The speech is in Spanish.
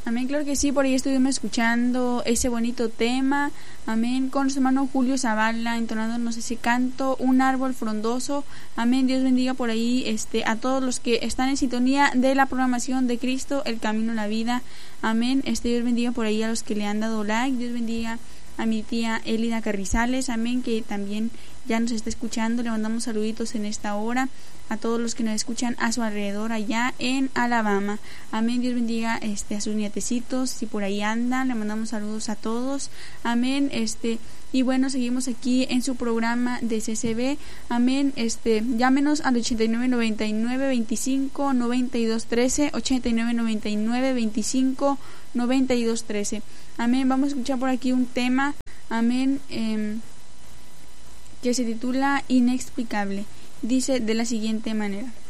Amén, claro que sí, por ahí estuvimos escuchando ese bonito tema, amén, con nuestro hermano Julio Zavala, entonándonos ese canto, Un árbol frondoso, amén. Dios bendiga por ahí a todos los que están en sintonía de la programación de Cristo, el camino a la vida, amén. Dios bendiga por ahí a los que le han dado like, Dios bendiga a mi tía Elida Carrizales, amén, que también ya nos está escuchando. Le mandamos saluditos en esta hora a todos los que nos escuchan a su alrededor allá en Alabama, amén. Dios bendiga a sus nietecitos, si por ahí andan, le mandamos saludos a todos, amén. Y bueno, seguimos aquí en su programa de CCB, amén. Llámenos al 8999-25-9213, 8999-25-9213, amén. Vamos a escuchar por aquí un tema, amén, que se titula Inexplicable. Dice de la siguiente manera: